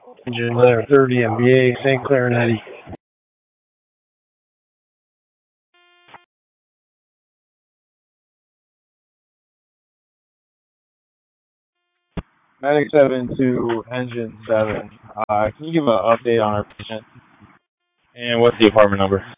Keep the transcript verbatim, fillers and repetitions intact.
Engine nine thirty M B A, Saint Clair and Eddy. Medic seven to Engine seven. Uh, can you give an update on our patient? And what's the apartment number?